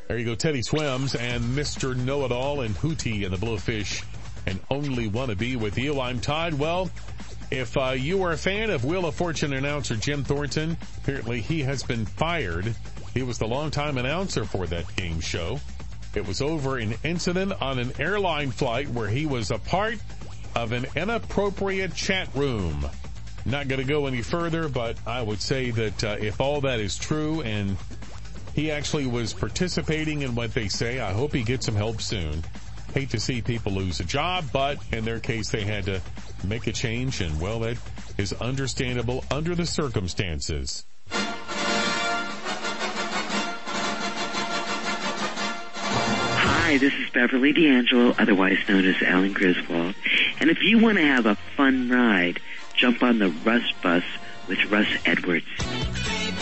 There you go, Teddy Swims and Mr. Know-It-All and Hootie and the Blowfish and Only Wanna Be With You. I'm Todd. Well, if you are a fan of Wheel of Fortune announcer Jim Thornton, apparently he has been fired. He was the longtime announcer for that game show. It was over an incident on an airline flight where he was a part of an inappropriate chat room. Not going to go any further, but I would say that if all that is true and he actually was participating in what they say, I hope he gets some help soon. Hate to see people lose a job, but in their case they had to make a change, and well, that is understandable under the circumstances. Hi, this is Beverly D'Angelo, otherwise known as Alan Griswold. And if you want to have a fun ride, jump on the Russ Bus with Russ Edwards.